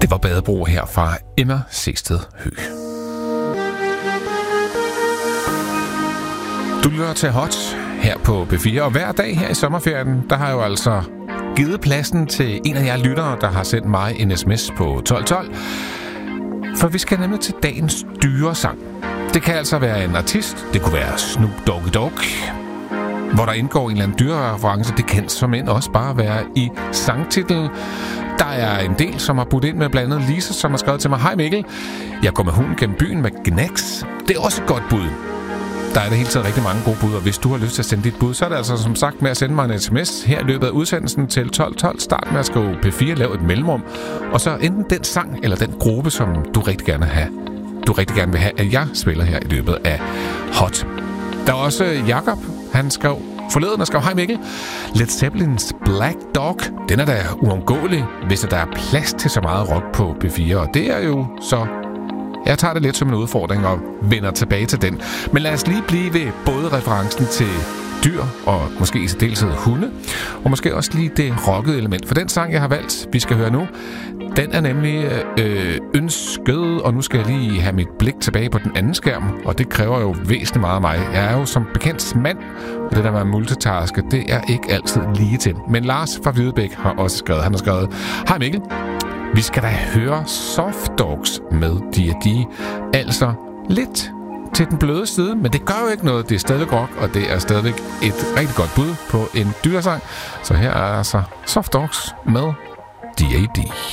Det var Badebro her fra Emma Seksted Høgh. Du lytter til Hot her på B4, og hver dag her i sommerferien, der har jeg jo altså givet pladsen til en af jer lyttere, der har sendt mig en sms på 1212. For vi skal nemlig til dagens dyresang. Det kan altså være en artist, det kunne være Snoop Doggy Dogg, hvor der indgår en eller anden dyrereference. Det kan som end også bare være i sangtitlen. Der er en del, som har budt ind med blandt andet Lisa, som har skrevet til mig: Hej Mikkel, jeg går med hunden gennem byen med Gnax. Det er også et godt bud. Der er det hele tiden rigtig mange gode bud, og hvis du har lyst til at sende dit bud, så er det altså som sagt med at sende mig en sms her i løbet af udsendelsen til 1212. Start med at skrive P4, lav et mellemrum, og så enten den sang eller den gruppe, som du rigtig gerne vil have, at jeg spiller her i løbet af Hot. Der er også Jakob, han skrev forleden og skrev: Hej Mikkel, Led Zeppelins Black Dog, den er da uundgåelig, hvis der er plads til så meget rock på B4, og det er jo så... Jeg tager det lidt som en udfordring og vender tilbage til den. Men lad os lige blive ved både referencen til dyr og måske i særdeleshed hunde, og måske også lige det rockede element. For den sang, jeg har valgt, vi skal høre nu, den er nemlig ønsket, og nu skal jeg lige have mit blik tilbage på den anden skærm, og det kræver jo væsentligt meget af mig. Jeg er jo som bekendt mand, og det der med multitaske, det er ikke altid lige til. Men Lars fra Hvidebæk har også skrevet, han har skrevet: Hej Mikkel, vi skal da høre Soft Dogs med D&D. Altså lidt til den bløde side, men det gør jo ikke noget. Det er stadig rock, og det er stadigvæk et rigtig godt bud på en dyresang. Så her er altså Soft Dogs med D&D.